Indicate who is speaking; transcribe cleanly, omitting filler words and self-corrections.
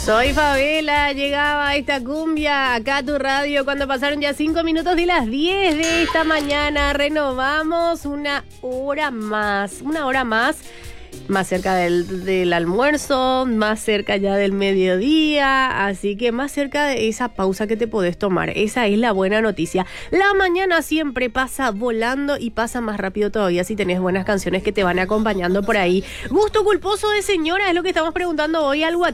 Speaker 1: Soy Fabela, llegaba esta cumbia acá a tu radio cuando pasaron ya 5 minutos de las 10 de esta mañana. Renovamos una hora más cerca del almuerzo, más cerca ya del mediodía, así que más cerca de esa pausa que te podés tomar. Esa es la buena noticia. La mañana siempre pasa volando y pasa más rápido todavía si tenés buenas canciones que te van acompañando por ahí. Gusto culposo de señora es lo que estamos preguntando hoy al WhatsApp.